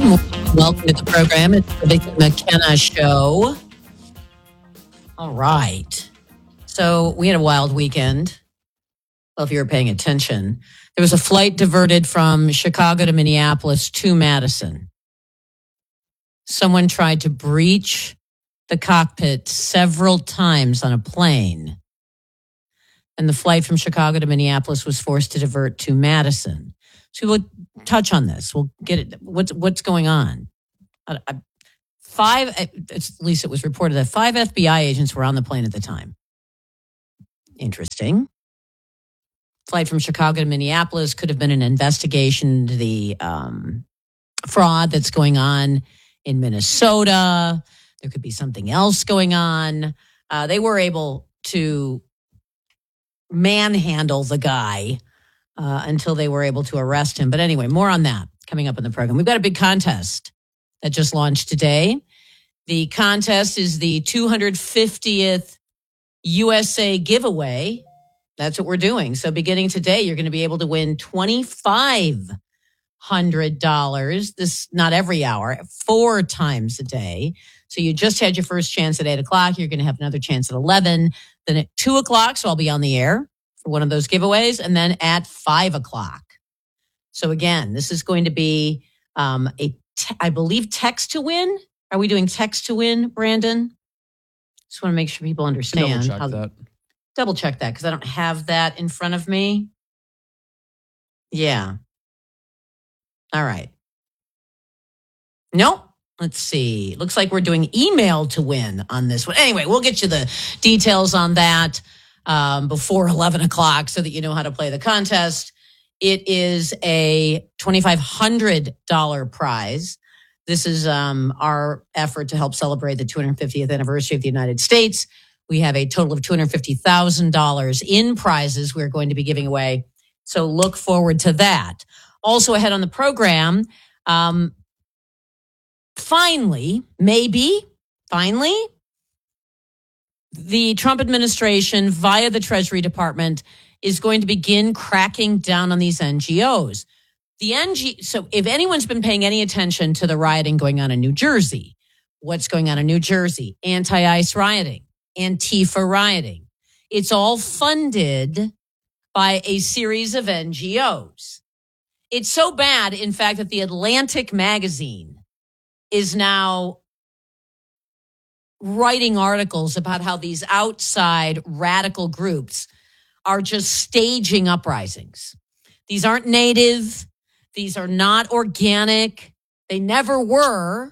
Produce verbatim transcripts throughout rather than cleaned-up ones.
morning. Welcome to the program. It's the Vicki McKenna Show. All right. So we had a wild weekend. Well, if you were paying attention, there was a flight diverted from Chicago to Minneapolis to Madison. Someone tried to breach the cockpit several times on a plane. And the flight from Chicago to Minneapolis was forced to divert to Madison. So we'll touch on this. We'll get it. What's what's going on? I, I, five, at least it was reported that five F B I agents were on the plane at the time. Interesting. Flight from Chicago to Minneapolis could have been an investigation into the um, fraud that's going on in Minnesota. There could be something else going on. Uh, they were able to manhandle the guy uh, until they were able to arrest him. But anyway, more on that coming up in the program. We've got a big contest that just launched today. The contest is the two hundred fiftieth U S A giveaway. That's what we're doing. So beginning today, you're going to be able to win twenty-five hundred dollars. This, not every hour, four times a day. So you just had your first chance at eight o'clock. You're going to have another chance at eleven. Then at two o'clock, so I'll be on the air for one of those giveaways. And then at five o'clock. So again, this is going to be um, a, te- I believe, text to win. Are we doing text to win, Brandon? Just want to make sure people understand. Double check how, that. Double check that because I don't have that in front of me. Yeah. All right. Nope. Let's see. Looks like we're doing email to win on this one. Anyway, we'll get you the details on that um, before eleven o'clock so that you know how to play the contest. It is a twenty-five hundred dollars prize. This is um, our effort to help celebrate the two hundred fiftieth anniversary of the United States. We have a total of two hundred fifty thousand dollars in prizes we're going to be giving away. So look forward to that. Also ahead on the program, um, finally, maybe, finally, the Trump administration via the Treasury Department is going to begin cracking down on these N G Os. The N G, so if anyone's been paying any attention to the rioting going on in New Jersey, what's going on in New Jersey? Anti-ICE rioting, Antifa rioting. It's all funded by a series of N G Os. It's so bad, in fact, that the Atlantic magazine is now writing articles about how these outside radical groups are just staging uprisings. These aren't native. These are not organic. They never were.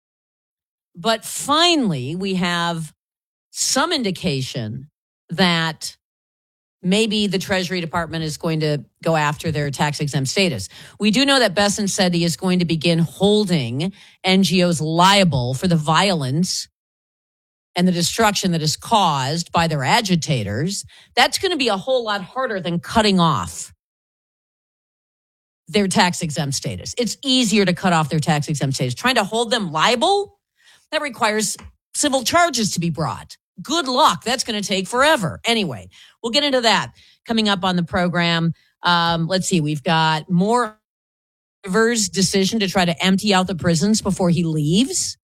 But finally, we have some indication that maybe the Treasury Department is going to go after their tax-exempt status. We do know that Bessent said he is going to begin holding N G Os liable for the violence and the destruction that is caused by their agitators. That's going to be a whole lot harder than cutting off their tax-exempt status. It's easier to cut off their tax-exempt status. Trying to hold them liable, that requires civil charges to be brought. Good luck. That's going to take forever. Anyway, we'll get into that coming up on the program. Um, let's see. We've got more Rivers' decision to try to empty out the prisons before he leaves.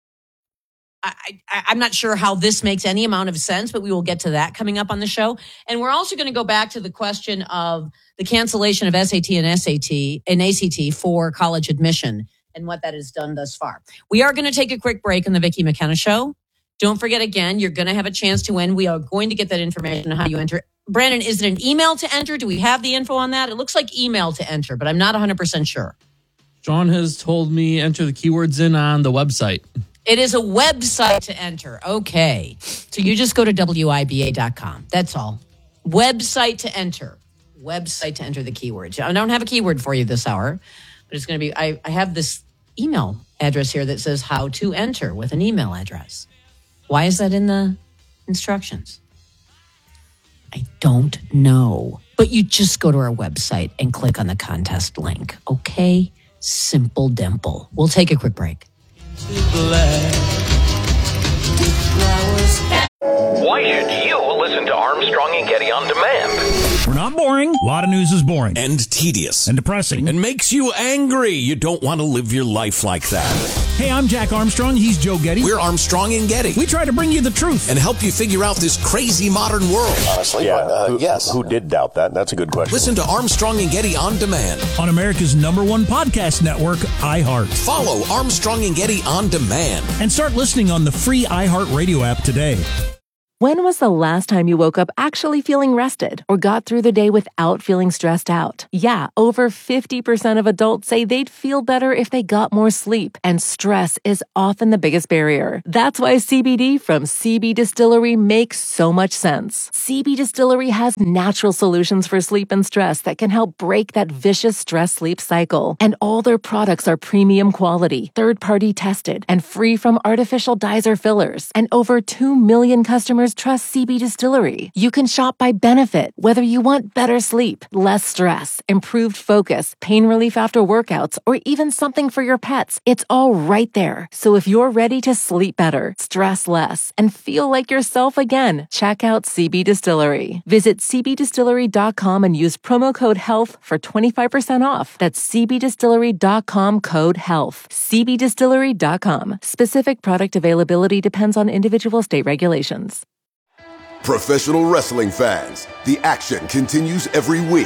I, I, I'm not sure how this makes any amount of sense, but we will get to that coming up on the show. And we're also going to go back to the question of the cancellation of S A T and S A T and A C T for college admission and what that has done thus far. We are going to take a quick break on the Vicki McKenna Show. Don't forget, again, you're going to have a chance to win. We are going to get that information on how you enter. Brandon, is it an email to enter? Do we have the info on that? It looks like email to enter, but I'm not one hundred percent sure. John has told me enter the keywords in on the website. It is a website to enter. Okay. So you just go to W I B A dot com. That's all. Website to enter. Website to enter the keywords. I don't have a keyword for you this hour, but it's going to be, I, I have this email address here that says how to enter with an email address. Why is that in the instructions? I don't know. But you just go to our website and click on the contest link. Okay? Simple dimple. We'll take a quick break. Why should you listen to Armstrong and Getty on demand? We're not boring. A lot of news is boring. And tedious. And depressing. And makes you angry. You don't want to live your life like that. Hey, I'm Jack Armstrong. He's Joe Getty. We're Armstrong and Getty. We try to bring you the truth. And help you figure out this crazy modern world. Honestly, yeah, uh, who, yes. Who did doubt that? That's a good question. Listen to Armstrong and Getty On Demand. On America's number one podcast network, iHeart. Follow Armstrong and Getty On Demand. And start listening on the free iHeart Radio app today. When was the last time you woke up actually feeling rested or got through the day without feeling stressed out? Yeah, over fifty percent of adults say they'd feel better if they got more sleep, and stress is often the biggest barrier. That's why C B D from C B Distillery makes so much sense. C B Distillery has natural solutions for sleep and stress that can help break that vicious stress-sleep cycle. And all their products are premium quality, third-party tested, and free from artificial dyes or fillers. And over two million customers trust C B Distillery. You can shop by benefit, whether you want better sleep, less stress, improved focus, pain relief after workouts, or even something for your pets. It's all right there. So if you're ready to sleep better, stress less, and feel like yourself again, check out C B Distillery. Visit c b distillery dot com and use promo code HEALTH for twenty-five percent off. That's c b distillery dot com code HEALTH. c b distillery dot com. Specific product availability depends on individual state regulations. Professional wrestling fans, the action continues every week.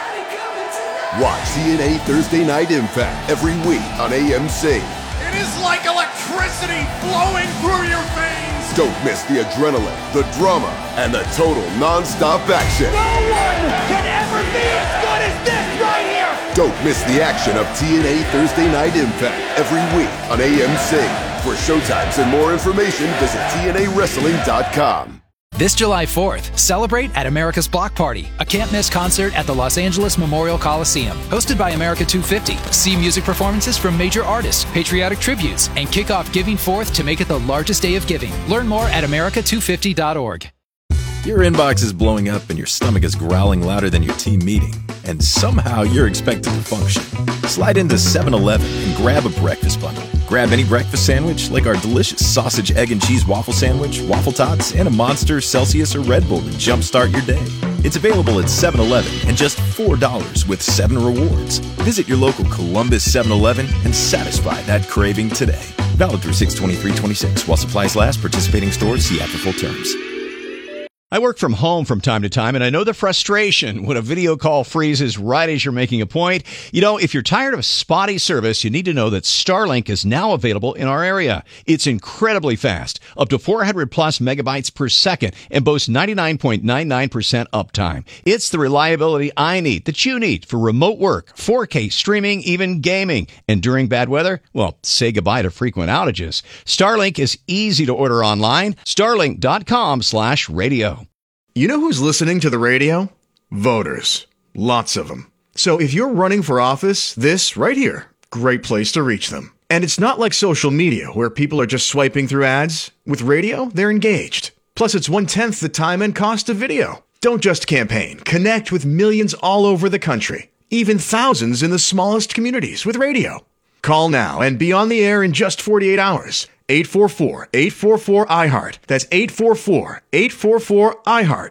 Watch T N A Thursday Night Impact every week on A M C. It is like electricity flowing through your veins. Don't miss the adrenaline, the drama, and the total non-stop action. No one can ever be as good as this right here. Don't miss the action of T N A Thursday Night Impact every week on A M C. For showtimes and more information, visit T N A wrestling dot com. This July fourth, celebrate at America's Block Party, a can't-miss concert at the Los Angeles Memorial Coliseum. Hosted by America two fifty, see music performances from major artists, patriotic tributes, and kick off Giving Forth to make it the largest day of giving. Learn more at america two fifty dot org. Your inbox is blowing up and your stomach is growling louder than your team meeting, and somehow you're expected to function. Slide into seven eleven and grab a breakfast bundle. Grab any breakfast sandwich like our delicious sausage, egg, and cheese waffle sandwich, waffle tots, and a Monster, Celsius, or Red Bull to jumpstart your day. It's available at seven eleven and just four dollars with seven rewards. Visit your local Columbus seven eleven and satisfy that craving today. Valid through six twenty-three twenty-six. While supplies last, participating stores see app for full terms. I work from home from time to time, and I know the frustration when a video call freezes right as you're making a point. You know, if you're tired of spotty service, you need to know that Starlink is now available in our area. It's incredibly fast, up to four hundred plus megabytes per second, and boasts ninety-nine point nine nine percent uptime. It's the reliability I need, that you need, for remote work, four K streaming, even gaming. And during bad weather, well, say goodbye to frequent outages. Starlink is easy to order online. starlink dot com slash radio. You know who's listening to the radio? Voters. Lots of them. So if you're running for office, this right here, great place to reach them. And it's not like social media where people are just swiping through ads. With radio, they're engaged. Plus, it's one-tenth the time and cost of video. Don't just campaign. Connect with millions all over the country. Even thousands in the smallest communities with radio. Call now and be on the air in just forty-eight hours. eight four four, eight four four, I heart. That's eight four four, eight four four, I heart.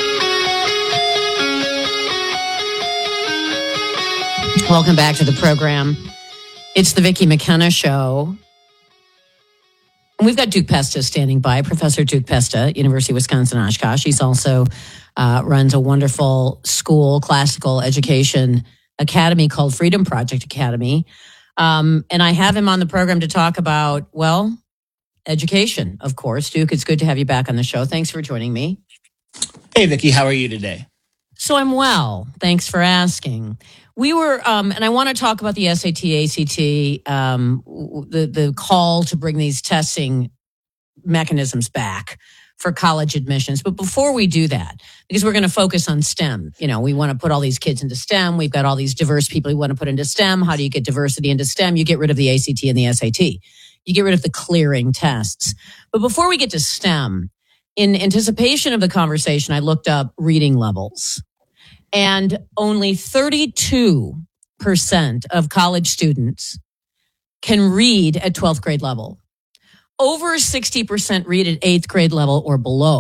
Welcome back to the program. It's the Vicki McKenna Show. And we've got Duke Pesta standing by, Professor Duke Pesta, University of Wisconsin-Oshkosh. He's also uh, runs a wonderful school, classical education academy called Freedom Project Academy. Um, and I have him on the program to talk about, well, education, of course. Duke, it's good to have you back on the show. Thanks for joining me. Hey, Vicki, how are you today? So I'm well. Thanks for asking. We were, um, and I want to talk about the S A T, A C T, um, the, the call to bring these testing mechanisms back for college admissions. But before we do that, because we're going to focus on STEM, you know, we want to put all these kids into STEM. We've got all these diverse people we want to put into STEM. How do you get diversity into STEM? You get rid of the A C T and the S A T. You get rid of the clearing tests. But before we get to STEM, in anticipation of the conversation, I looked up reading levels. And only thirty-two percent of college students can read at twelfth grade level. Over sixty percent read at eighth grade level or below.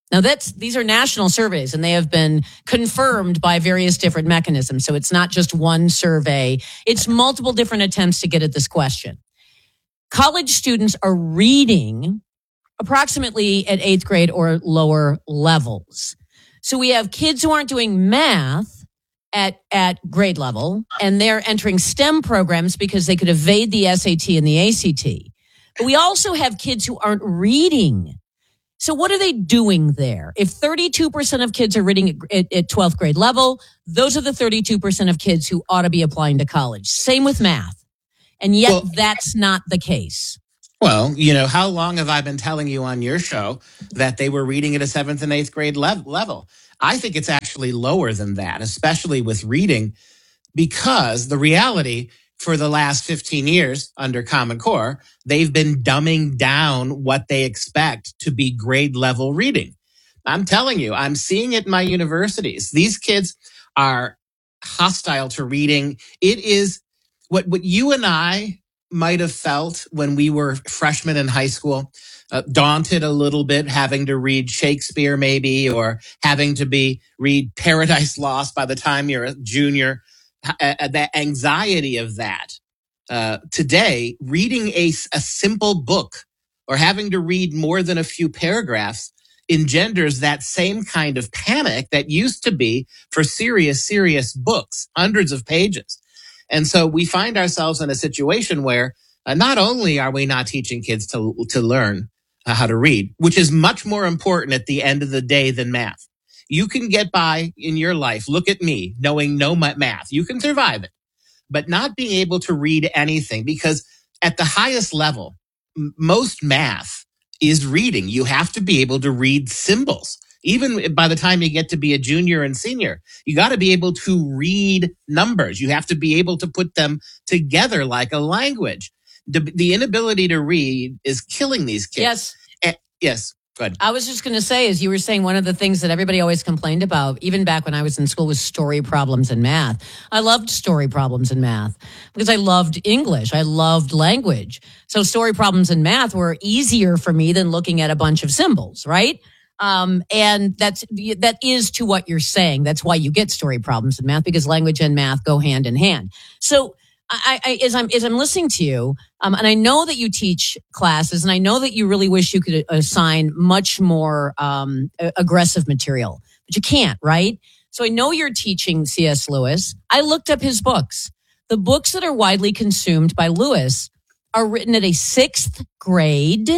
Now that's these are national surveys and they have been confirmed by various different mechanisms. So it's not just one survey. It's multiple different attempts to get at this question. College students are reading approximately at eighth grade or lower levels. So we have kids who aren't doing math at, at grade level and they're entering STEM programs because they could evade the S A T and the A C T. But we also have kids who aren't reading. So what are they doing there? If thirty-two percent of kids are reading at, at twelfth grade level, those are the thirty-two percent of kids who ought to be applying to college. Same with math. And yet well, that's not the case. Well, you know, how long have I been telling you on your show that they were reading at a seventh and eighth grade lev- level? I think it's actually lower than that, especially with reading, because the reality for the last fifteen years under Common Core, they've been dumbing down what they expect to be grade level reading. I'm telling you, I'm seeing it in my universities. These kids are hostile to reading. It is what, what you and I might have felt when we were freshmen in high school, uh, daunted a little bit, having to read Shakespeare maybe, or having to be read Paradise Lost by the time you're a junior. Uh, that anxiety of that. Uh, today, reading a, a simple book or having to read more than a few paragraphs engenders that same kind of panic that used to be for serious, serious books, hundreds of pages. And so we find ourselves in a situation where uh, not only are we not teaching kids to, to learn uh, how to read, which is much more important at the end of the day than math. You can get by in your life. Look at me, knowing no math. You can survive it, but not being able to read anything, because at the highest level, m- most math is reading. You have to be able to read symbols. Even by the time you get to be a junior and senior, you got to be able to read numbers. You have to be able to put them together like a language. The, the inability to read is killing these kids. Yes. And, yes. Good. I was just going to say, as you were saying, one of the things that everybody always complained about, even back when I was in school, was story problems in math. I loved story problems in math because I loved English. I loved language. So story problems in math were easier for me than looking at a bunch of symbols, right? Um, and that's, that is to what you're saying. That's why you get story problems in math, because language and math go hand in hand. So I, I, as I'm, as I'm listening to you, um, and I know that you teach classes, and I know that you really wish you could assign much more, um, aggressive material, but you can't, right? So I know you're teaching C S Lewis. I looked up his books. The books that are widely consumed by Lewis are written at a sixth grade,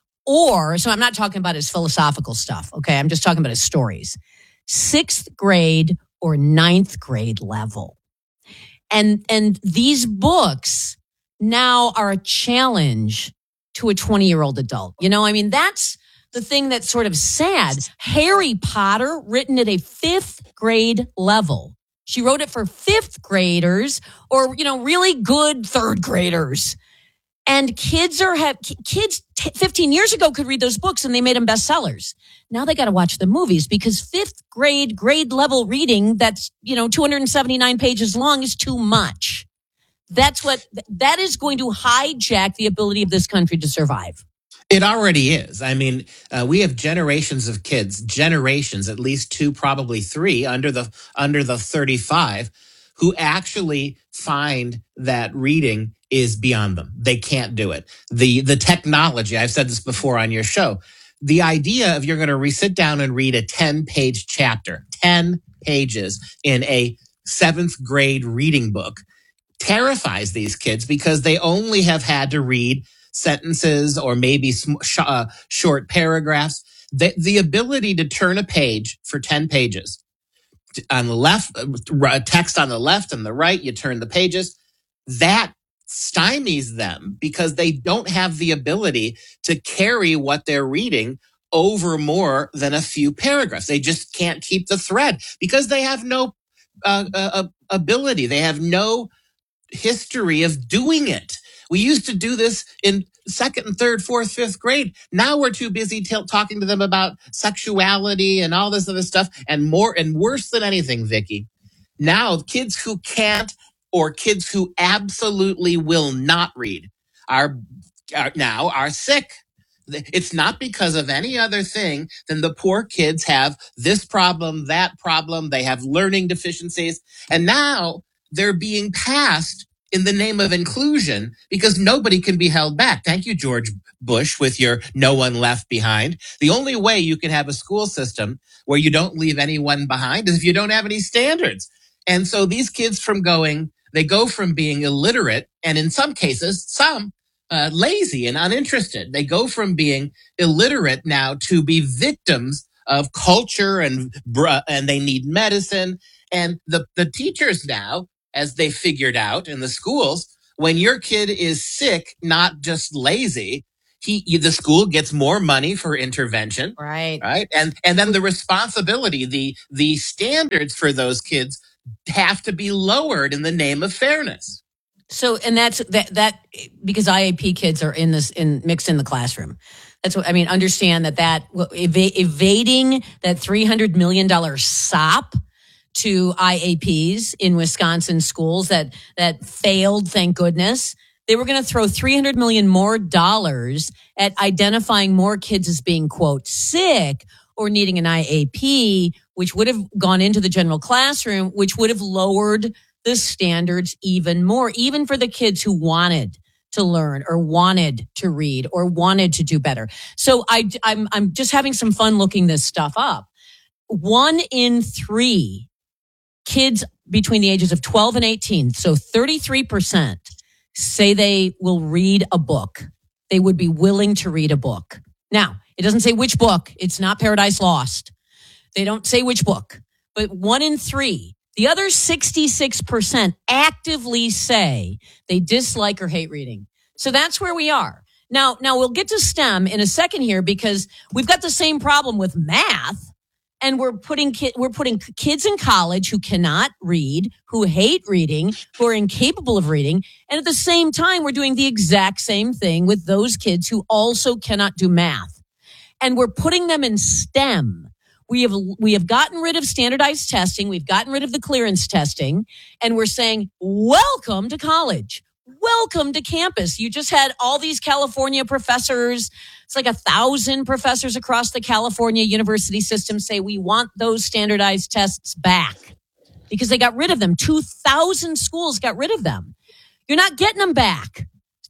or, so I'm not talking about his philosophical stuff. Okay. I'm just talking about his stories, sixth grade or ninth grade level. And and these books now are a challenge to a twenty-year-old adult. You know, I mean, that's the thing that's sort of sad. Harry Potter, written at a fifth grade level. She wrote it for fifth graders or, you know, really good third graders. And kids are have kids t- fifteen years ago could read those books and they made them bestsellers. Now they got to watch the movies because fifth grade grade level reading that's, you know, two hundred seventy-nine pages long is too much. That's what that is going to hijack the ability of this country to survive. It already is. I mean, uh, we have generations of kids, generations, at least two, probably three under the under the thirty-five, who actually find that reading is beyond them. They can't do it. The the technology, I've said this before on your show, the idea of you're going to re- sit down and read a ten-page chapter, ten pages in a seventh grade reading book terrifies these kids because they only have had to read sentences or maybe sm- sh- uh, short paragraphs. The, the ability to turn a page for ten pages, on the left, uh, text on the left and the right, you turn the pages, that stymies them because they don't have the ability to carry what they're reading over more than a few paragraphs. They just can't keep the thread because they have no uh, uh, ability. They have no history of doing it. We used to do this in second and third, fourth, fifth grade. Now we're too busy t- talking to them about sexuality and all this other stuff. And more and worse than anything, Vicky, now kids who can't or kids who absolutely will not read are, are now are sick. It's not because of any other thing than the poor kids have this problem, that problem. They have learning deficiencies. And now they're being passed in the name of inclusion because nobody can be held back. Thank you, George Bush, with your no one left behind. The only way you can have a school system where you don't leave anyone behind is if you don't have any standards. And so these kids from going, they go from being illiterate and in some cases, some uh, lazy and uninterested. They go from being illiterate now to be victims of culture and and they need medicine. And the, the teachers now, as they figured out in the schools, when your kid is sick, not just lazy, he the school gets more money for intervention. Right. Right. And and then the responsibility, the the standards for those kids have to be lowered in the name of fairness. So, and that's that, that because I A P kids are in this, in mixed in the classroom. That's what I mean. Understand that, that ev- evading that three hundred million dollars S O P to I A Ps in Wisconsin schools that, that failed, thank goodness. They were going to throw three hundred million more dollars at identifying more kids as being, quote, sick or needing an I A P, which would have gone into the general classroom, which would have lowered the standards even more, even for the kids who wanted to learn or wanted to read or wanted to do better. So I, I'm, I'm just having some fun looking this stuff up. One in three kids between the ages of twelve and eighteen, so thirty-three percent, say they will read a book. They would be willing to read a book. Now, it doesn't say which book. It's not Paradise Lost. They don't say which book, but one in three. The other sixty-six percent actively say they dislike or hate reading. So that's where we are. Now, now we'll get to STEM in a second here because we've got the same problem with math. And we're putting ki- we're putting kids in college who cannot read, who hate reading, who are incapable of reading. And at the same time, we're doing the exact same thing with those kids who also cannot do math. And we're putting them in STEM. We have we have gotten rid of standardized testing. We've gotten rid of the clearance testing. And we're saying, welcome to college. Welcome to campus. You just had all these California professors. It's like a thousand professors across the California university system say we want those standardized tests back because they got rid of them. two thousand schools got rid of them. You're not getting them back.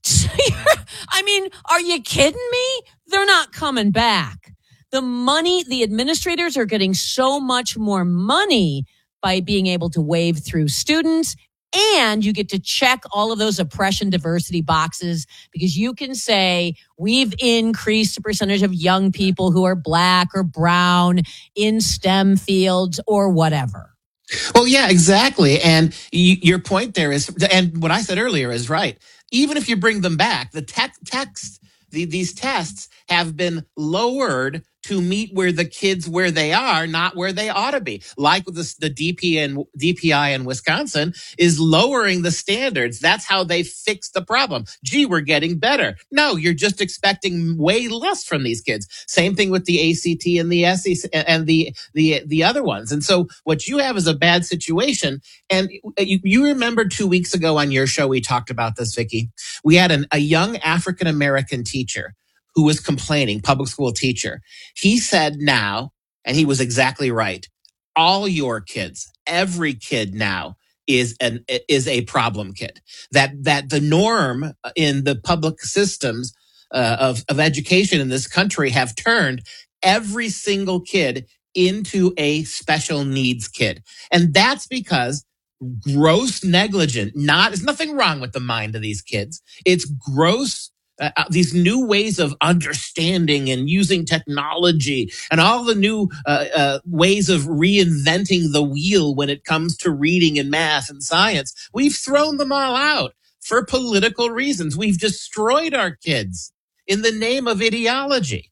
I mean, are you kidding me? They're not coming back. The money, the administrators are getting so much more money by being able to wave through students. And you get to check all of those oppression diversity boxes because you can say we've increased the percentage of young people who are black or brown in STEM fields or whatever. Well, yeah, exactly. And y- your point there is, and what I said earlier is right. Even if you bring them back, the te- text, the, these tests have been lowered to meet where the kids where they are, not where they ought to be. Like with the, the D P and D P I in Wisconsin is lowering the standards. That's how they fix the problem. Gee, we're getting better. No, you're just expecting way less from these kids. Same thing with the A C T and the S E C and the the the other ones. And so what you have is a bad situation. And you, you remember two weeks ago on your show we talked about this, Vicki. We had an, a young African American teacher who was complaining, public school teacher. He said now, and he was exactly right, all your kids, every kid now is an is a problem kid. That that the norm in the public systems uh, of, of education in this country have turned every single kid into a special needs kid. And that's because gross negligent, not, there's nothing wrong with the mind of these kids. It's gross Uh, these new ways of understanding and using technology and all the new uh, uh, ways of reinventing the wheel when it comes to reading and math and science. We've thrown them all out for political reasons. We've destroyed our kids in the name of ideology.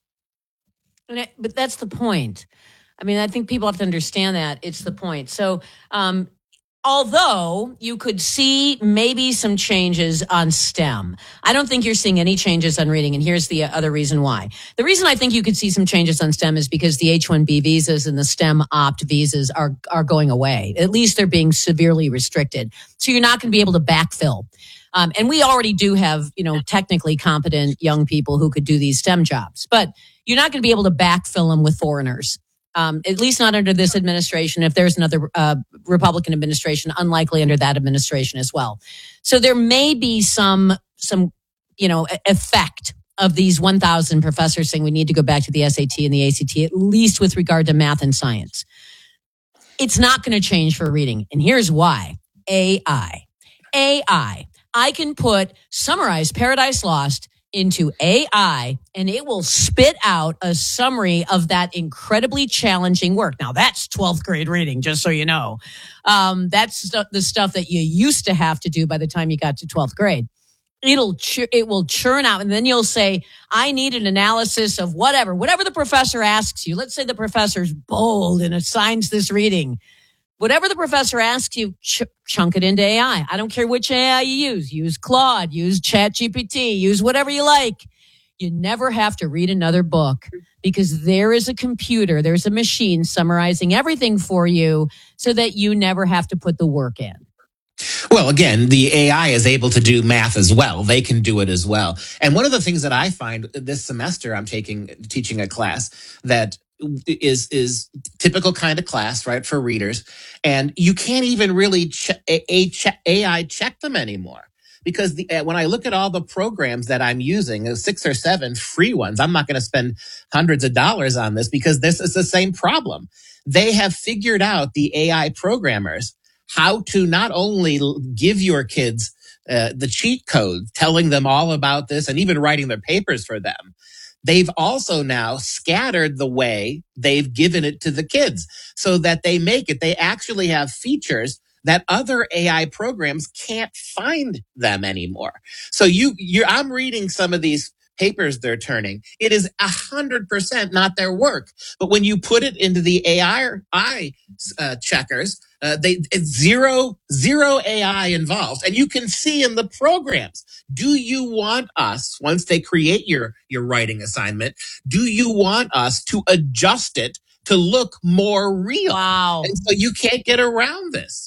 And it, but that's the point. I mean, I think people have to understand that. It's the point. So, um, although you could see maybe some changes on STEM, I don't think you're seeing any changes on reading. And here's the other reason why. The reason I think you could see some changes on STEM is because the H one B visas and the STEM opt visas are, are going away. At least they're being severely restricted. So you're not going to be able to backfill. Um, and we already do have, you know, technically competent young people who could do these STEM jobs, but you're not going to be able to backfill them with foreigners. Um, at least not under this administration. If there's another uh, Republican administration, unlikely under that administration as well. So there may be some, some, you know, effect of these one thousand professors saying we need to go back to the S A T and the A C T, at least with regard to math and science. It's not going to change for reading. And here's why. A I. A I. I can put Summarize Paradise Lost into A I, and it will spit out a summary of that incredibly challenging work. Now, that's twelfth grade reading, just so you know. Um, that's st- the stuff that you used to have to do by the time you got to twelfth grade. It'll ch- it will churn out, and then you'll say, I need an analysis of whatever, whatever the professor asks you. Let's say the professor's bold and assigns this reading. Whatever the professor asks you, ch- chunk it into A I. I don't care which A I you use. Use Claude, use ChatGPT, use whatever you like. You never have to read another book because there is a computer, there's a machine summarizing everything for you so that you never have to put the work in. Well, again, the A I is able to do math as well. They can do it as well. And one of the things that I find this semester, I'm taking teaching a class that is is typical kind of class, right, for readers. And you can't even really ch- a- a- ch- A I check them anymore. Because the, uh, when I look at all the programs that I'm using, uh, six or seven free ones, I'm not going to spend hundreds of dollars on this because this is the same problem. They have figured out, the A I programmers, how to not only give your kids uh, the cheat code, telling them all about this and even writing their papers for them. They've also now scattered the way they've given it to the kids so that they make it. They actually have features that other A I programs can't find them anymore. So you, you, I'm reading some of these papers they're turning. It is a hundred percent not their work. But when you put it into the A I uh, checkers, uh, they it's zero zero A I involved, and you can see in the programs. Do you want us, once they create your your writing assignment, do you want us to adjust it to look more real? Wow! And so you can't get around this.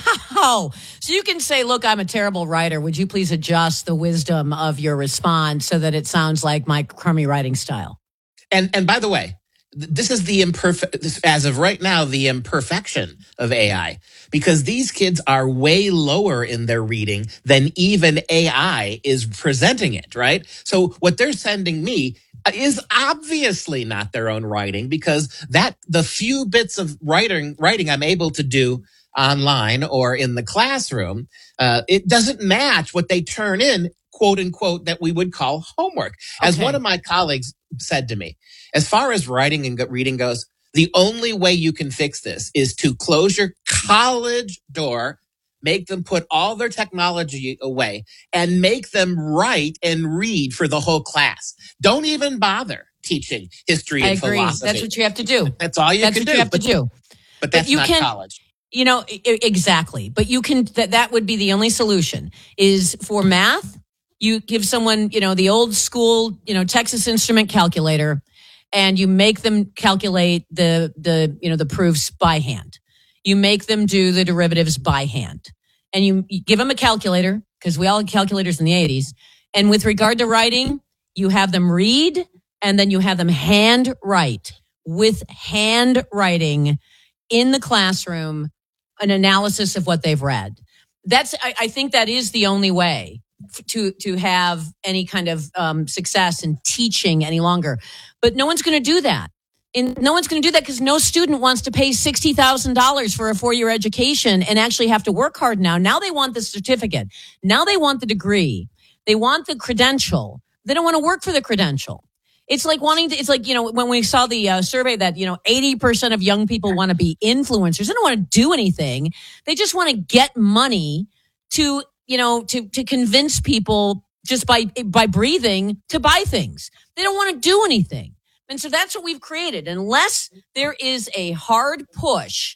Wow. So you can say, look, I'm a terrible writer. Would you please adjust the wisdom of your response so that it sounds like my crummy writing style? And and by the way, this is the imperfect, as of right now, the imperfection of A I, because these kids are way lower in their reading than even A I is presenting it, right? So what they're sending me is obviously not their own writing, because that the few bits of writing writing I'm able to do online or in the classroom, uh, it doesn't match what they turn in, quote unquote, that we would call homework. As Okay. one of my colleagues said to me, as far as writing and reading goes, the only way you can fix this is to close your college door, make them put all their technology away, and make them write and read for the whole class. Don't even bother teaching history I and agree. philosophy. That's what you have to do. That's all you That's can what do. you have but, to do. But that's But you not can- college. You know, I- exactly. But you can, that, that would be the only solution is for math. You give someone, you know, the old school, you know, Texas Instrument calculator, and you make them calculate the, the, you know, the proofs by hand. You make them do the derivatives by hand, and you, you give them a calculator, because we all had calculators in the eighties. And with regard to writing, you have them read, and then you have them hand write with handwriting in the classroom, an analysis of what they've read. That's, I, I think that is the only way to, to have any kind of um, success in teaching any longer. But no one's going to do that. And no one's going to do that because no student wants to pay sixty thousand dollars for a four-year education and actually have to work hard now. Now they want the certificate. Now they want the degree. They want the credential. They don't want to work for the credential. It's like wanting to, it's like, you know, when we saw the uh, survey that, you know, eighty percent of young people want to be influencers. They don't want to do anything. They just want to get money to, you know, to, to convince people just by, by breathing to buy things. They don't want to do anything. And so that's what we've created. Unless there is a hard push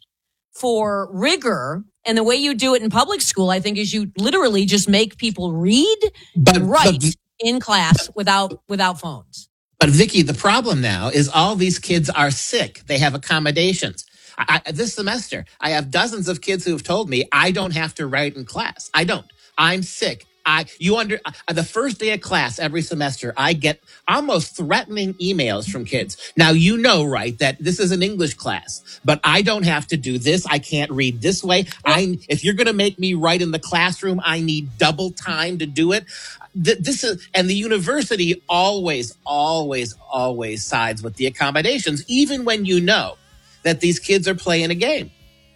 for rigor, and the way you do it in public school, I think, is you literally just make people read But- and write but- in class without, without phones. But Vicky, the problem now is all these kids are sick. They have accommodations. I, I, this semester, I have dozens of kids who have told me I don't have to write in class. I don't. I'm sick. I you under uh, the first day of class every semester, I get almost threatening emails from kids. Now you know, right, that this is an English class, but I don't have to do this. I can't read this way. I if you're going to make me write in the classroom, I need double time to do it. This is and the university always, always, always sides with the accommodations, even when you know that these kids are playing a game.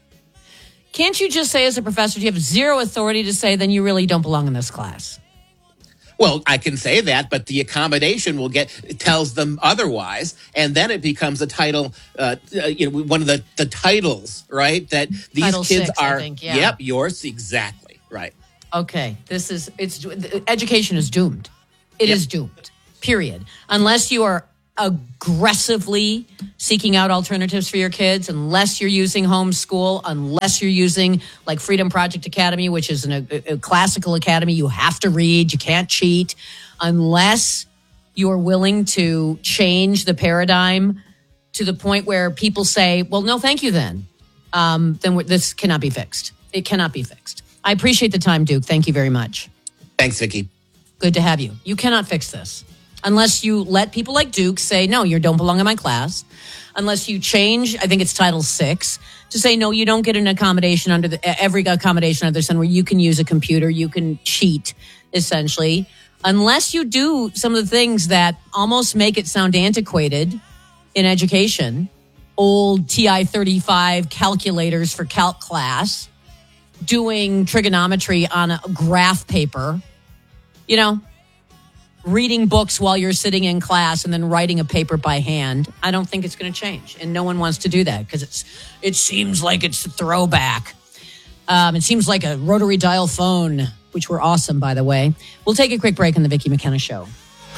Can't you just say as a professor, you have zero authority to say then you really don't belong in this class? Well, I can say that, but the accommodation will get tells them otherwise, and then it becomes a title. Uh, uh, you know, one of the, the titles, right? That these Title kids six, are. I think, yeah. Yep, yours exactly right. Okay, this is it's education is doomed. It Yep. is doomed. Period. Unless you are aggressively seeking out alternatives for your kids, unless you're using homeschool, unless you're using like Freedom Project Academy, which is an, a, a classical academy you have to read, you can't cheat, unless you're willing to change the paradigm to the point where people say, well, no, thank you then. Um, then we're, this cannot be fixed. It cannot be fixed. I appreciate the time, Duke. Thank you very much. Thanks, Vicki. Good to have you. You cannot fix this unless you let people like Duke say, no, you don't belong in my class. Unless you change, I think it's Title six, to say, no, you don't get an accommodation under the, every accommodation under the sun where you can use a computer, you can cheat, essentially. Unless you do some of the things that almost make it sound antiquated in education, old T I thirty-five calculators for calc class, doing trigonometry on a graph paper, you know, reading books while you're sitting in class and then writing a paper by hand. I don't think it's going to change. And no one wants to do that because it's it seems like it's a throwback. Um, it seems like a rotary dial phone, which were awesome, by the way. We'll take a quick break on the Vicki McKenna Show.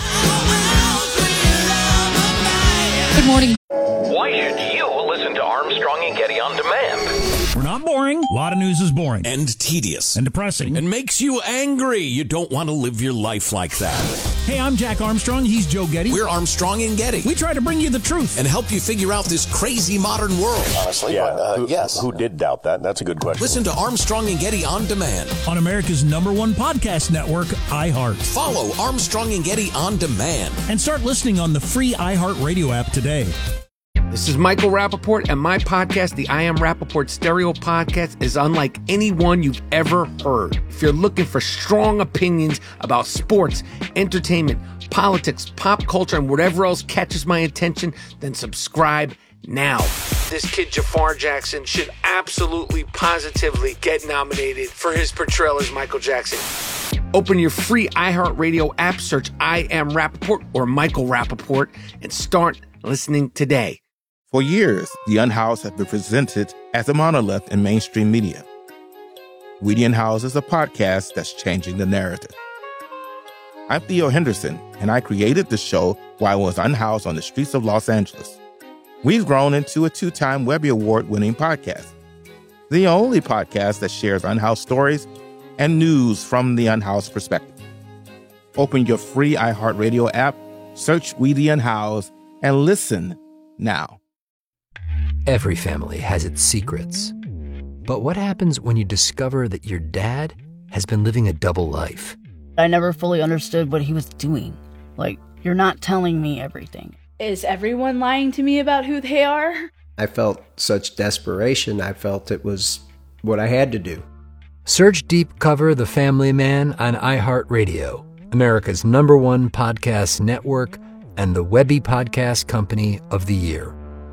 Good morning. Why should you listen to Armstrong and Getty on demand? We're not boring. A lot of news is boring. And tedious. And depressing. And makes you angry. You don't want to live your life like that. Hey, I'm Jack Armstrong. He's Joe Getty. We're Armstrong and Getty. We try to bring you the truth. And help you figure out this crazy modern world. Honestly, yeah, uh, who, yes. Who did doubt that? That's a good question. Listen to Armstrong and Getty on demand. On America's number one podcast network, iHeart. Follow Armstrong and Getty on demand. And start listening on the free iHeart Radio app today. This is Michael Rappaport, and my podcast, the I Am Rappaport Stereo Podcast, is unlike any one you've ever heard. If you're looking for strong opinions about sports, entertainment, politics, pop culture, and whatever else catches my attention, then subscribe now. This kid, Jafar Jackson, should absolutely, positively get nominated for his portrayal as Michael Jackson. Open your free iHeartRadio app, search I Am Rappaport or Michael Rappaport, and start listening today. For years, The Unhoused has been presented as a monolith in mainstream media. We The Unhoused is a podcast that's changing the narrative. I'm Theo Henderson, and I created the show while I was unhoused on the streets of Los Angeles. We've grown into a two-time Webby Award-winning podcast, the only podcast that shares unhoused stories and news from the unhoused perspective. Open your free iHeartRadio app, search We The Unhoused, and listen now. Every family has its secrets. But what happens when you discover that your dad has been living a double life? I never fully understood what he was doing. Like, you're not telling me everything. Is everyone lying to me about who they are? I felt such desperation. I felt it was what I had to do. Search Deep Cover The Family Man on iHeartRadio, America's number one podcast network, and the Webby Podcast Company of the Year.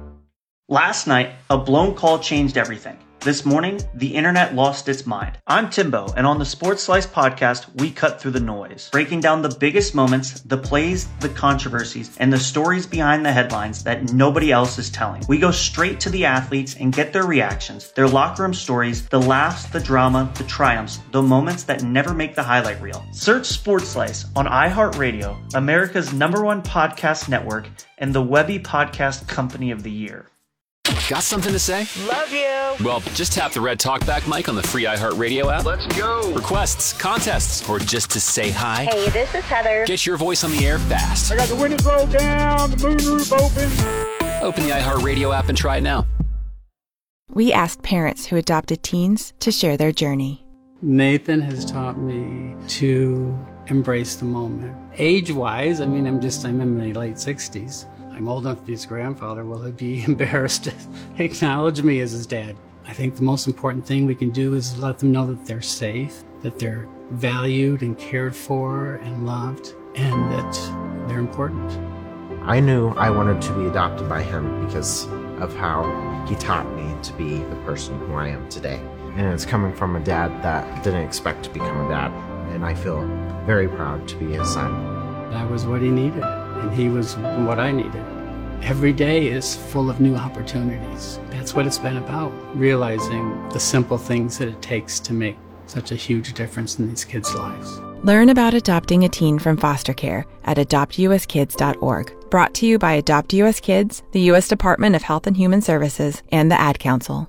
Last night, a blown call changed everything. This morning, the internet lost its mind. I'm Timbo, and on the Sports Slice podcast, we cut through the noise, breaking down the biggest moments, the plays, the controversies, and the stories behind the headlines that nobody else is telling. We go straight to the athletes and get their reactions, their locker room stories, the laughs, the drama, the triumphs, the moments that never make the highlight reel. Search Sports Slice on iHeartRadio, America's number one podcast network, and the Webby Podcast Company of the Year. Got something to say? Love you. Well, just tap the red talkback mic on the free iHeartRadio app. Let's go. Requests, contests, or just to say hi. Hey, this is Heather. Get your voice on the air fast. I got the windows rolled down, the moonroof open. Open the iHeartRadio app and try it now. We asked parents who adopted teens to share their journey. Nathan has taught me to embrace the moment. Age-wise, I mean, I'm just, I'm in my late sixties. I'm old enough to be his grandfather. Will he be embarrassed to acknowledge me as his dad? I think the most important thing we can do is let them know that they're safe, that they're valued and cared for and loved, and that they're important. I knew I wanted to be adopted by him because of how he taught me to be the person who I am today. And it's coming from a dad that didn't expect to become a dad, and I feel very proud to be his son. I was what he needed, and he was what I needed. Every day is full of new opportunities. That's what it's been about, realizing the simple things that it takes to make such a huge difference in these kids' lives. Learn about adopting a teen from foster care at adopt u s kids dot org. Brought to you by Adopt U S Kids, the U S Department of Health and Human Services, and the Ad Council.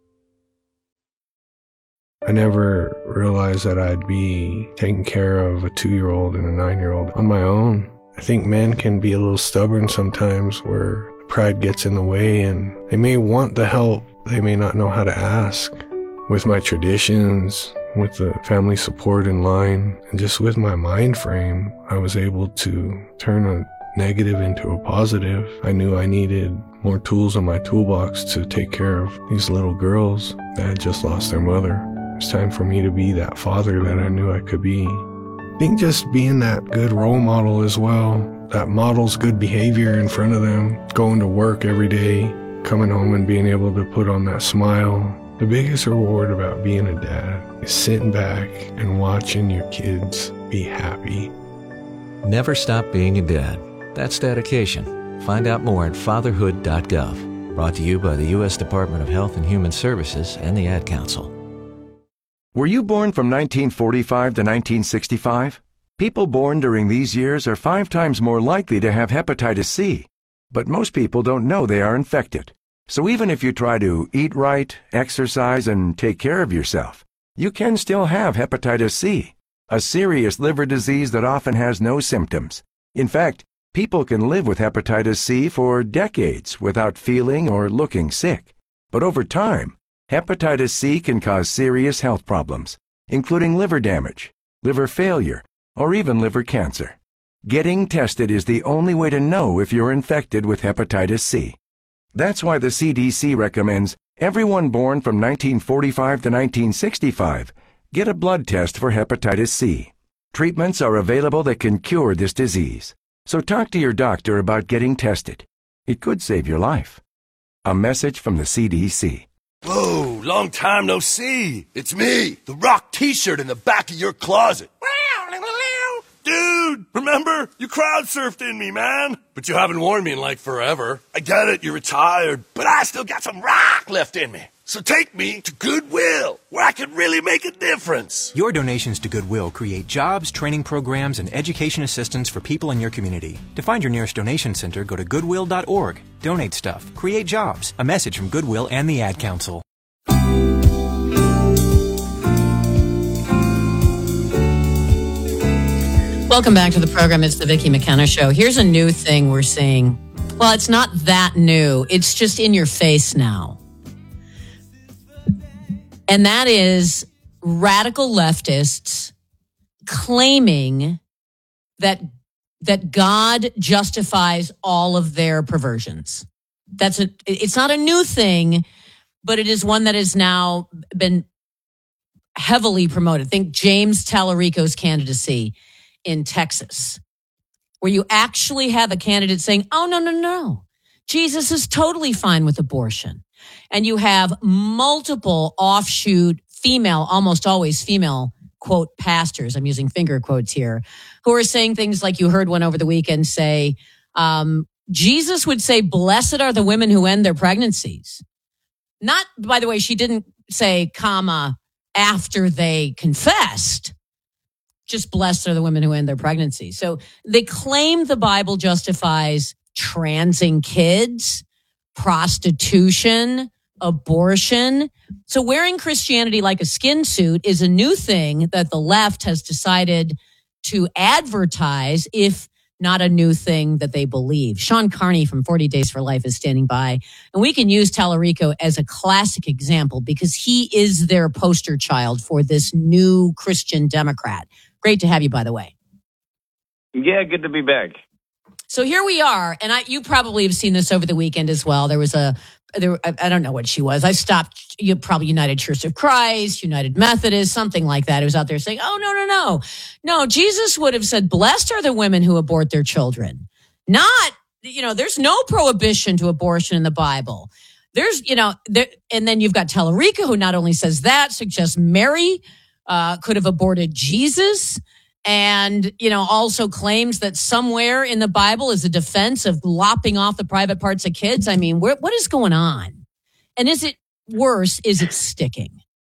I never realized that I'd be taking care of a two-year-old and a nine-year-old on my own. I think men can be a little stubborn sometimes where pride gets in the way and they may want the help, they may not know how to ask. With my traditions, with the family support in line, and just with my mind frame, I was able to turn a negative into a positive. I knew I needed more tools in my toolbox to take care of these little girls that had just lost their mother. It's time for me to be that father that I knew I could be. I think just being that good role model as well, that models good behavior in front of them, going to work every day, coming home and being able to put on that smile. The biggest reward about being a dad is sitting back and watching your kids be happy. Never stop being a dad. That's dedication. Find out more at fatherhood dot gov. Brought to you by the U S Department of Health and Human Services and the Ad Council. Were you born from nineteen forty-five to nineteen sixty-five? People born during these years are five times more likely to have hepatitis C. But most people don't know they are infected. So even if you try to eat right, exercise, and take care of yourself, you can still have hepatitis C, a serious liver disease that often has no symptoms. In fact, people can live with hepatitis C for decades without feeling or looking sick. But over time, hepatitis C can cause serious health problems, including liver damage, liver failure, or even liver cancer. Getting tested is the only way to know if you're infected with hepatitis C. That's why the C D C recommends everyone born from nineteen forty-five to nineteen sixty-five get a blood test for hepatitis C. Treatments are available that can cure this disease. So talk to your doctor about getting tested. It could save your life. A message from the C D C. Whoa, long time no see. It's me, the Rock t-shirt in the back of your closet. Dude, remember? You crowd surfed in me, man. But you haven't worn me in like forever. I get it, you're retired, but I still got some rock left in me. So take me to Goodwill, where I can really make a difference. Your donations to Goodwill create jobs, training programs, and education assistance for people in your community. To find your nearest donation center, go to goodwill dot org. Donate stuff. Create jobs. A message from Goodwill and the Ad Council. Welcome back to the program. It's the Vicki McKenna Show. Here's a new thing we're seeing. Well, it's not that new. It's just in your face now. And that is radical leftists claiming that that God justifies all of their perversions. That's a it's not a new thing, but it is one that has now been heavily promoted. Think James Tallarico's candidacy in Texas, where you actually have a candidate saying, oh, no, no, no. Jesus is totally fine with abortion. And you have multiple offshoot female, almost always female, quote, pastors, I'm using finger quotes here, who are saying things like you heard one over the weekend say, um, Jesus would say, blessed are the women who end their pregnancies. Not, by the way, she didn't say, comma, after they confessed. Just blessed are the women who end their pregnancy. So they claim the Bible justifies transing kids, prostitution, abortion. So wearing Christianity like a skin suit is a new thing that the left has decided to advertise if not a new thing that they believe. Sean Carney from forty Days for Life is standing by, and we can use Tallarico as a classic example because he is their poster child for this new Christian Democrat. Great to have you, by the way. Yeah, good to be back. So here we are, and I, you probably have seen this over the weekend as well. There was a, there, I, I don't know what she was. I stopped, you probably United Church of Christ, United Methodist, something like that. It was out there saying, oh, no, no, no. No, Jesus would have said, blessed are the women who abort their children. Not, you know, there's no prohibition to abortion in the Bible. There's, you know, there, and then you've got Tallarico, who not only says that, suggests Mary uh, could have aborted Jesus. And, you know, also claims that somewhere in the Bible is a defense of lopping off the private parts of kids. I mean, where, what is going on? And is it worse? Is it sticking?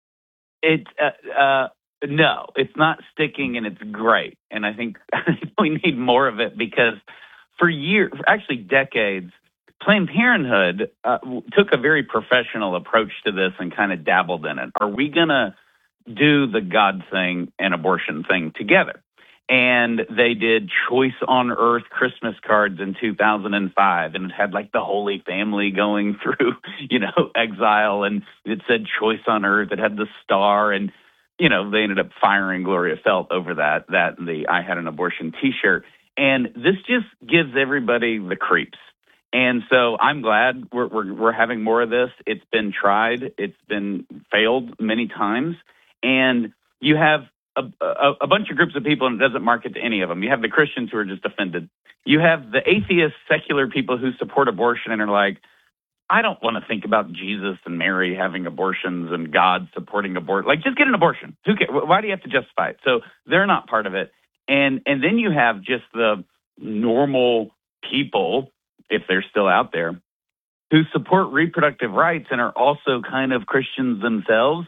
It, uh, uh, no, it's not sticking, and it's great. And I think we need more of it because for years, actually decades, Planned Parenthood uh, took a very professional approach to this and kind of dabbled in it. Are we going to do the God thing and abortion thing together? And they did Choice on Earth Christmas cards in two thousand five, and it had like the Holy Family going through, you know, exile, and it said Choice on Earth. It had the star, and, you know, they ended up firing Gloria Felt over that, that and the I Had an Abortion t-shirt. And this just gives everybody the creeps. And so I'm glad we're, we're, we're having more of this. It's been tried. It's been failed many times. And you have a, a, a bunch of groups of people, and it doesn't market to any of them. You have the Christians who are just offended. You have the atheist, secular people who support abortion and are like, I don't want to think about Jesus and Mary having abortions and God supporting abortion. Like, just get an abortion. Who cares? Why do you have to justify it? So they're not part of it. And and then you have just the normal people, if they're still out there, who support reproductive rights and are also kind of Christians themselves.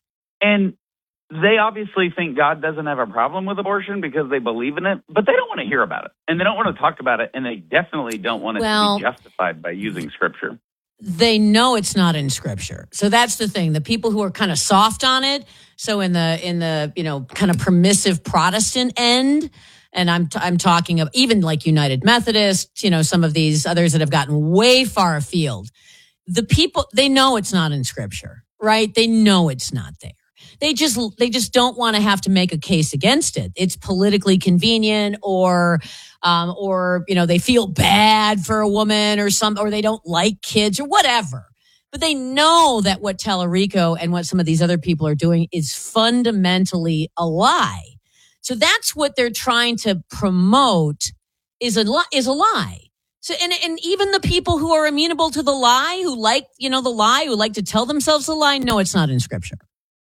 And they obviously think God doesn't have a problem with abortion because they believe in it, but they don't want to hear about it. And they don't want to talk about it. And they definitely don't want it well, to be justified by using Scripture. They know it's not in Scripture. So that's the thing. The people who are kind of soft on it. So in the, in the, you know, kind of permissive Protestant end, and I'm, t- I'm talking of even like United Methodist, you know, some of these others that have gotten way far afield. The people, they know it's not in Scripture, right? They know it's not there. They just they just don't want to have to make a case against it. It's politically convenient, or um, or you know they feel bad for a woman, or some, or they don't like kids, or whatever. But they know that what Tallarico and what some of these other people are doing is fundamentally a lie. So that's what they're trying to promote is a li- is a lie. So and and even the people who are amenable to the lie, who like you know the lie, who like to tell themselves the lie, no, it's not in Scripture.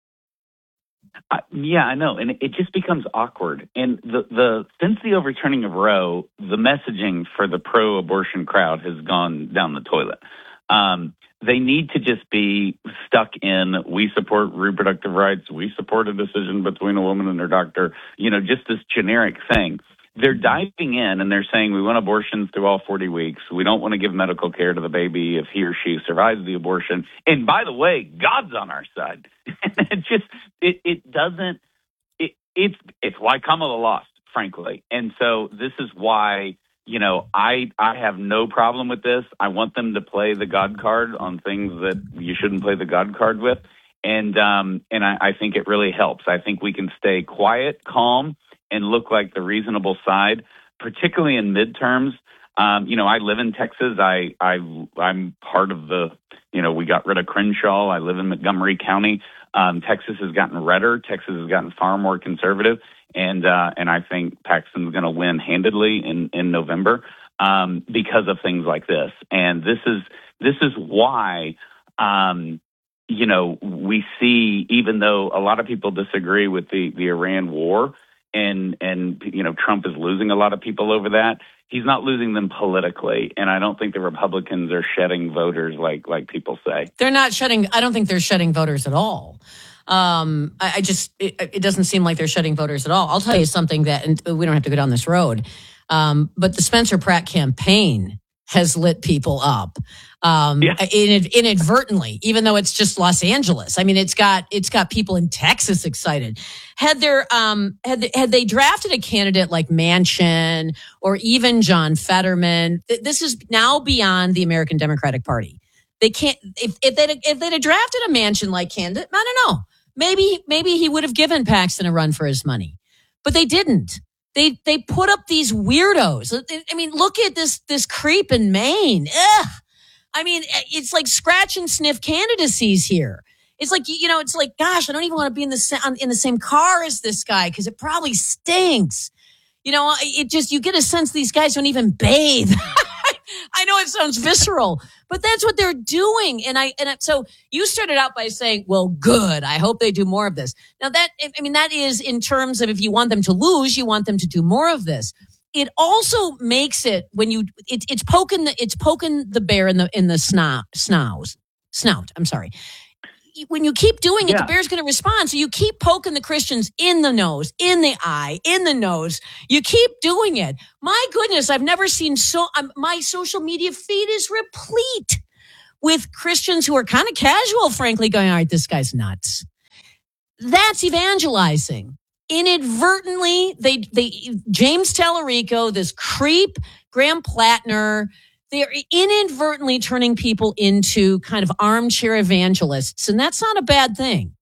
Uh, yeah, I know. And it just becomes awkward. And the, the since the overturning of Roe, the messaging for the pro-abortion crowd has gone down the toilet. Um, they need to just be stuck in, we support reproductive rights, we support a decision between a woman and her doctor, you know, just this generic thing. They're diving in and they're saying we want abortions through all forty weeks. We don't want to give medical care to the baby if he or she survives the abortion. And by the way, God's on our side. it just it it doesn't it it's it's why Kamala lost, frankly. And so this is why, you know, I I have no problem with this. I want them to play the God card on things that you shouldn't play the God card with. And um and I, I think it really helps. I think we can stay quiet, calm, and look like the reasonable side, particularly in midterms. Um, you know, I live in Texas. I, I, I'm part of the, you know, we got rid of Crenshaw. I live in Montgomery County. Um, Texas has gotten redder. Texas has gotten far more conservative. And, uh, and I think Paxton's going to win handedly in, in November, um, because of things like this. And this is, this is why, um, you know, we see, even though a lot of people disagree with the, the Iran war, and, and, you know, Trump is losing a lot of people over that, he's not losing them politically. And I don't think the Republicans are shedding voters like, like people say. They're not shedding. I don't think they're shedding voters at all. Um, I, I just, it, it doesn't seem like they're shedding voters at all. I'll tell you something that, and we don't have to go down this road. Um, but the Spencer Pratt campaign has lit people up um, Yeah. in, inadvertently, even though it's just Los Angeles. I mean, it's got it's got people in Texas excited. Had there um, had they, had they drafted a candidate like Manchin or even John Fetterman, th- this is now beyond the American Democratic Party. They can't if if they if they'd have drafted a Manchin-like candidate, I don't know. Maybe maybe he would have given Paxton a run for his money, but they didn't. They they put up these weirdos. I mean, look at this this creep in Maine. Ugh. I mean, it's like scratch and sniff candidacies here. It's like, you know, it's like, gosh, I don't even want to be in the in the same car as this guy because it probably stinks. You know, it just, you get a sense these guys don't even bathe. I know it sounds visceral, but that's what they're doing. And I, and I, so you started out by saying, well, good. I hope they do more of this. Now that, I mean, that is in terms of if you want them to lose, you want them to do more of this. It also makes it when you, it, it's poking the, it's poking the bear in the, in the snout, snout, snout. I'm sorry. When you keep doing it, Yeah. the bear's going to respond. So you keep poking the Christians in the nose, in the eye, in the nose. You keep doing it. My goodness, I've never seen so, um, my social media feed is replete with Christians who are kind of casual, frankly, going, all right, this guy's nuts. That's evangelizing. Inadvertently, they, they, James Tallarico, this creep, Graham Plattner, they're inadvertently turning people into kind of armchair evangelists, and that's not a bad thing.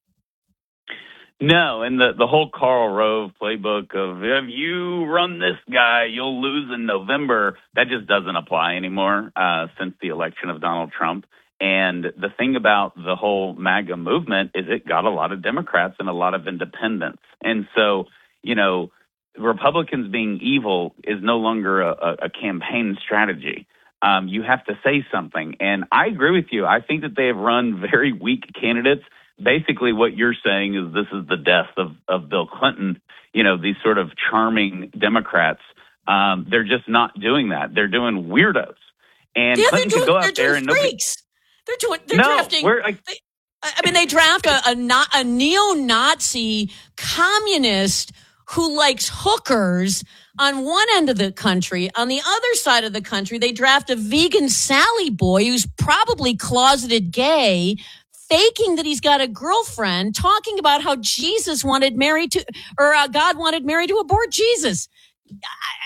No, and the, the whole Karl Rove playbook of if you run this guy, you'll lose in November, that just doesn't apply anymore uh, since the election of Donald Trump. And the thing about the whole MAGA movement is it got a lot of Democrats and a lot of independents. And so, you know, Republicans being evil is no longer a, a campaign strategy. Um, you have to say something. And I agree with you. I think that they have run very weak candidates. Basically, what you're saying is this is the death of, of Bill Clinton. You know, these sort of charming Democrats, um, they're just not doing that. They're doing weirdos. And Yeah, Clinton they're could doing, go they're out there doing and nobody, freaks. They're doing, they're No, drafting. we're like- they, I mean, they draft a, a, not, a neo-Nazi communist who likes hookers on one end of the country. On the other side of the country, they draft a vegan Sally boy who's probably closeted gay, faking that he's got a girlfriend, talking about how Jesus wanted Mary to, or uh, God wanted Mary to abort Jesus. I,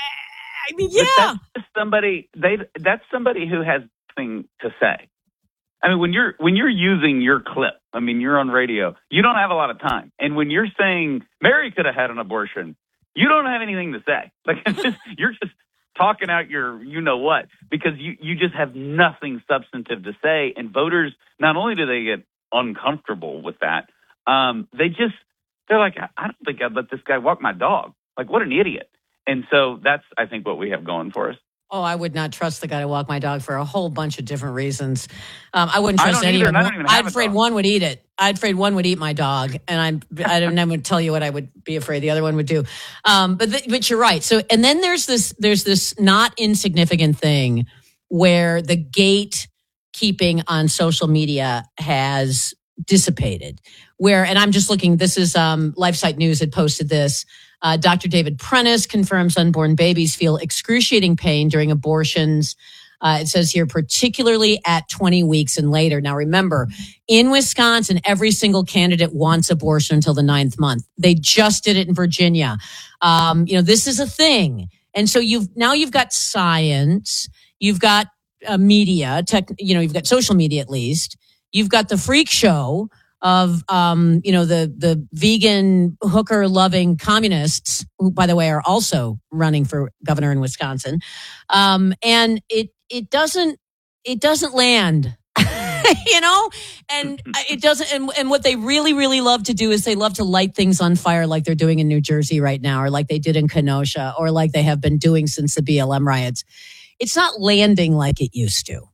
I mean, yeah. But that's just somebody they that's somebody who has nothing to say. I mean, when you're when you're using your clip, I mean, you're on radio, you don't have a lot of time. And when you're saying Mary could have had an abortion, you don't have anything to say. Like it's just you're just talking out your you know what, because you, you just have nothing substantive to say. And voters, not only do they get uncomfortable with that, um, they just they're like, I don't think I'd let this guy walk my dog. Like, what an idiot. And so that's, I think, what we have going for us. Oh, I would not trust the guy to walk my dog for a whole bunch of different reasons. Um, I wouldn't I trust don't any either, of and I them. don't even have I'm a afraid dog. one would eat it. I'm afraid one would eat my dog, and I'm I don't know to tell you what I would be afraid the other one would do. Um, but th- but you're right. So and then there's this there's this not insignificant thing where the gatekeeping on social media has dissipated. Where and I'm just looking. This is um, LifeSite News had posted this. Uh, Doctor David Prentice confirms unborn babies feel excruciating pain during abortions. Uh, it says here, particularly at twenty weeks and later. Now, remember, in Wisconsin, every single candidate wants abortion until the ninth month. They just did it in Virginia. Um, you know, this is a thing. And so you've now you've got science, you've got uh, media, tech, you know, you've got social media at least. You've got the freak show of, um, you know, the, the vegan hooker loving communists who, by the way, are also running for governor in Wisconsin. Um, and it, it doesn't, it doesn't land, you know, and it doesn't. And, and what they really, really love to do is they love to light things on fire like they're doing in New Jersey right now, or like they did in Kenosha, or like they have been doing since the B L M riots. It's not landing like it used to.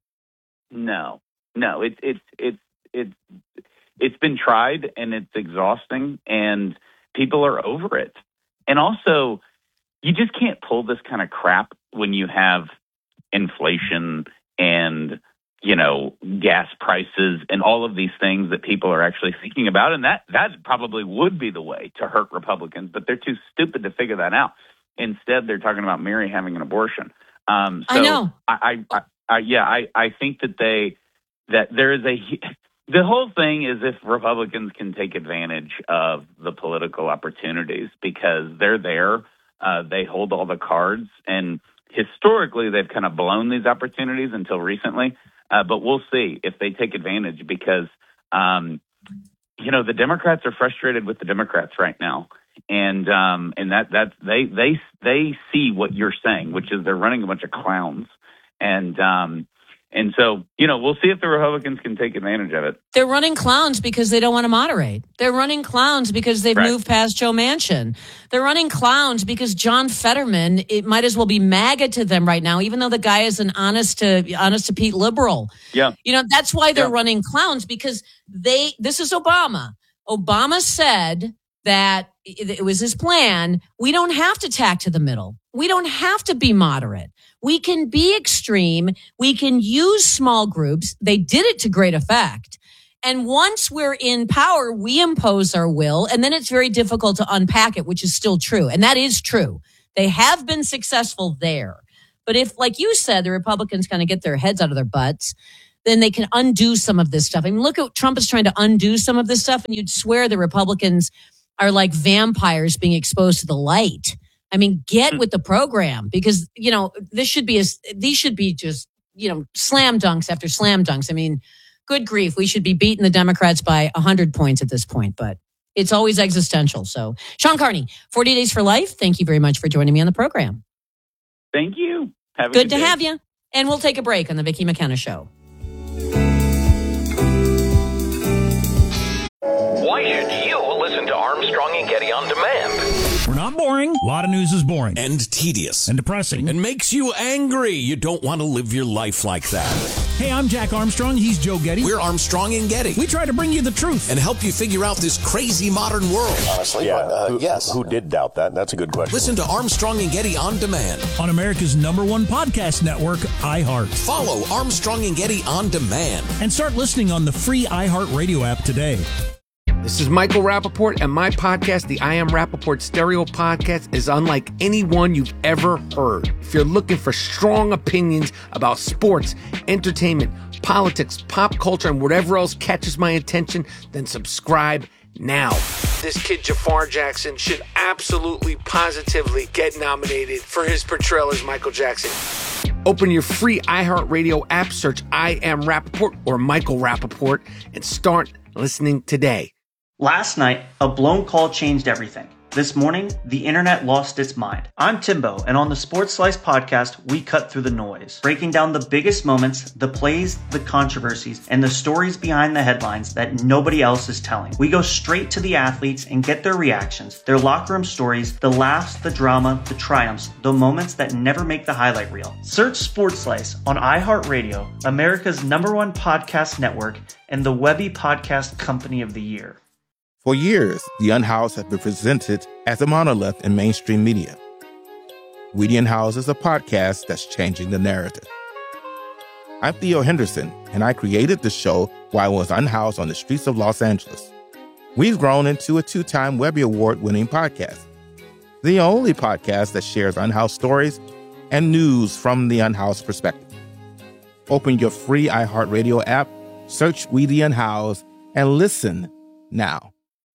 No, no, it's it's it's it's it's been tried and it's exhausting and people are over it. And also, you just can't pull this kind of crap when you have inflation and, you know, gas prices and all of these things that people are actually thinking about. And that, that probably would be the way to hurt Republicans, but they're too stupid to figure that out. Instead, they're talking about Mary having an abortion. Um, so I know. I, I, I, yeah, I, I think that they that there is a the whole thing is if Republicans can take advantage of the political opportunities because they're there, uh, they hold all the cards, and historically they've kind of blown these opportunities until recently. Uh, but we'll see if they take advantage because, um, you know, the Democrats are frustrated with the Democrats right now. And um, and that that they they they see what you're saying, which is they're running a bunch of clowns, and um, and so you know we'll see if the Republicans can take advantage of it. They're running clowns because they don't want to moderate. They're running clowns because they've Right. moved past Joe Manchin. They're running clowns because John Fetterman, it might as well be MAGA to them right now, even though the guy is an honest to honest to Pete liberal. Yeah, you know that's why they're Yeah. running clowns because they. This is Obama. Obama said that it was his plan. We don't have to tack to the middle. We don't have to be moderate. We can be extreme. We can use small groups. They did it to great effect. And once we're in power, we impose our will. And then it's very difficult to unpack it, which is still true. And that is true. They have been successful there. But if, like you said, the Republicans kind of get their heads out of their butts, then they can undo some of this stuff. I mean, look at Trump is trying to undo some of this stuff. And you'd swear the Republicans are like vampires being exposed to the light. I mean, get with the program because, you know, this should be, a, these should be just, you know, slam dunks after slam dunks. I mean, good grief. We should be beating the Democrats by a hundred points at this point, but it's always existential. So Sean Carney, forty Days for Life. Thank you very much for joining me on the program. Thank you. Have a Good good to day. have you. And we'll take a break on the Vicki McKenna Show. Why should you listen to Armstrong and Getty on demand? We're not boring. A lot of news is boring. And tedious. And depressing. And makes you angry. You don't want to live your life like that. Hey, I'm Jack Armstrong. He's Joe Getty. We're Armstrong and Getty. We try to bring you the truth. And help you figure out this crazy modern world. Honestly, yeah. Uh, who, yes. Who did doubt that? That's a good question. Listen to Armstrong and Getty on demand. On America's number one podcast network, iHeart. Follow Armstrong and Getty on demand. And start listening on the free iHeart Radio app today. This is Michael Rappaport, and my podcast, the I Am Rappaport Stereo Podcast, is unlike anyone you've ever heard. If you're looking for strong opinions about sports, entertainment, politics, pop culture, and whatever else catches my attention, then subscribe now. This kid, Jafar Jackson, should absolutely, positively get nominated for his portrayal as Michael Jackson. Open your free iHeartRadio app, search I Am Rappaport or Michael Rappaport, and start listening today. Last night, a blown call changed everything. This morning, the internet lost its mind. I'm Timbo, and on the Sports Slice podcast, we cut through the noise, breaking down the biggest moments, the plays, the controversies, and the stories behind the headlines that nobody else is telling. We go straight to the athletes and get their reactions, their locker room stories, the laughs, the drama, the triumphs, the moments that never make the highlight reel. Search Sports Slice on iHeartRadio, America's number one podcast network, and the Webby Podcast Company of the Year. For years, The Unhoused has been presented as a monolith in mainstream media. We the Unhoused is a podcast that's changing the narrative. I'm Theo Henderson, and I created the show while I was unhoused on the streets of Los Angeles. We've grown into a two-time Webby Award-winning podcast, the only podcast that shares unhoused stories and news from the unhoused perspective. Open your free iHeartRadio app, search We the Unhoused, and listen now.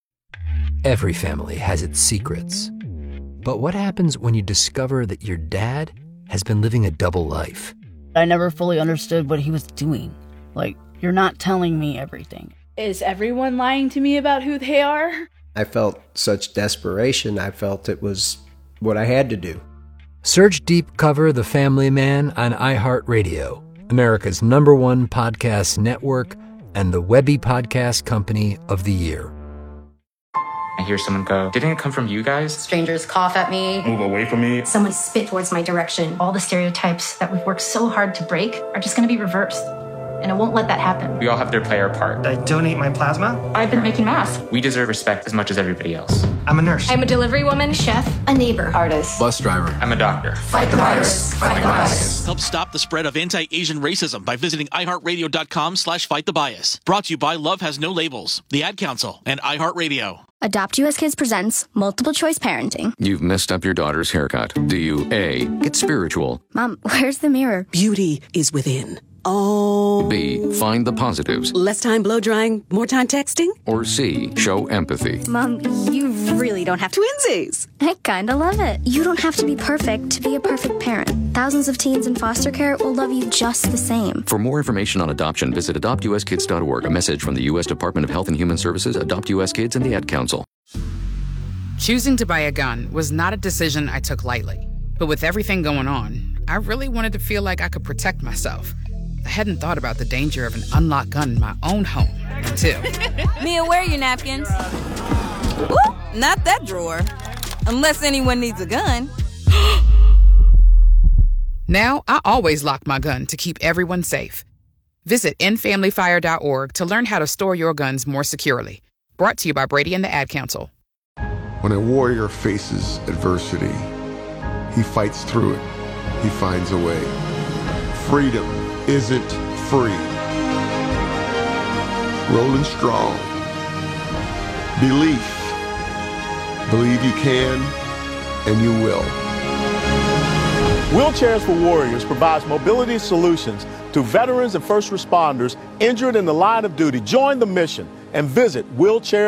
Every family has its secrets. But what happens when you discover that your dad has been living a double life? I never fully understood what he was doing. Like, you're not telling me everything. Is everyone lying to me about who they are? I felt such desperation. I felt it was what I had to do. Search Deep Cover The Family Man on iHeartRadio, America's number one podcast network, and the Webby Podcast Company of the Year. I hear someone go, "Didn't it come from you guys?" Strangers cough at me. Move away from me. Someone spit towards my direction. All the stereotypes that we've worked so hard to break are just going to be reversed. And I won't let that happen. We all have to play our part. I donate my plasma. I've been making masks. We deserve respect as much as everybody else. I'm a nurse. I'm a delivery woman, chef, a neighbor, artist, Bus driver. I'm a doctor. Fight the virus. Fight the bias. Help stop the spread of anti-Asian racism by visiting iHeartRadio.com slash fight the bias. Brought to you by Love Has No Labels, the Ad Council, and iHeartRadio. Adopt U S Kids presents Multiple Choice Parenting. You've messed up your daughter's haircut. Do you A, get spiritual? Mom, where's the mirror? Beauty is within. Oh. B, find the positives. Less time blow drying, more time texting? Or C, show empathy. Mom, you really don't have to. Twinsies. I kinda love it. You don't have to be perfect to be a perfect parent. Thousands of teens in foster care will love you just the same. For more information on adoption, visit adopt u s kids dot org. A message from the U S Department of Health and Human Services, Adopt U S Kids, and the Ad Council. Choosing to buy a gun was not a decision I took lightly. But with everything going on, I really wanted to feel like I could protect myself. I hadn't thought about the danger of an unlocked gun in my own home until... Mia, where are your napkins? Ooh, not that drawer. Unless anyone needs a gun. Now, I always lock my gun to keep everyone safe. Visit end family fire dot org to learn how to store your guns more securely. Brought to you by Brady and the Ad Council. When a warrior faces adversity, he fights through it. He finds a way. Freedom isn't free. Rolling strong. Belief. Believe you can, and you will. Wheelchairs for Warriors provides mobility solutions to veterans and first responders injured in the line of duty. Join the mission and visit wheelchair